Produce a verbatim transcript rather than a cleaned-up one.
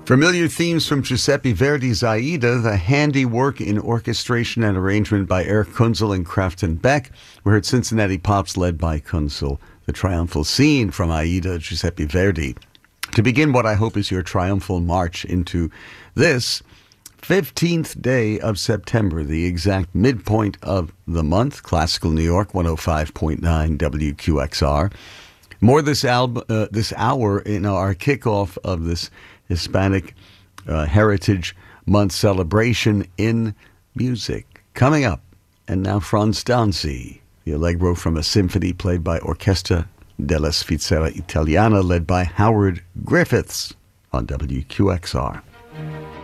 Familiar themes from Giuseppe Verdi's Aida, the handiwork in orchestration and arrangement by Eric Kunzel and Crafton Beck. We heard Cincinnati Pops led by Kunzel, the triumphal scene from Aida, Giuseppe Verdi. To begin what I hope is your triumphal march into this fifteenth day of September, the exact midpoint of the month, Classical New York, one oh five point nine W Q X R. More this, al- uh, this hour in our kickoff of this Hispanic uh, Heritage Month celebration in music. Coming up, and now Franz Danzi, the Allegro from a symphony played by Orchestra della Svizzera Italiana, led by Howard Griffiths on W Q X R.